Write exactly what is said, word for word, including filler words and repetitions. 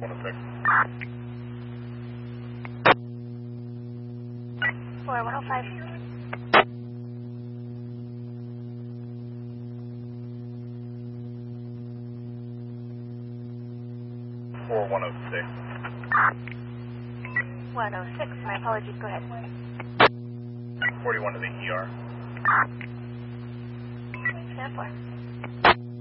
one oh six. four one oh five. four one oh six. one oh six, my apologies, go ahead. forty-one to the E R. ten four.